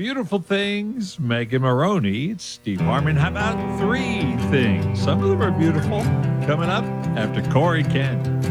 Beautiful Things, Megan Maroney. It's Steve Harmon. How about Three Things? Some of them are beautiful. Coming up after Corey Kent.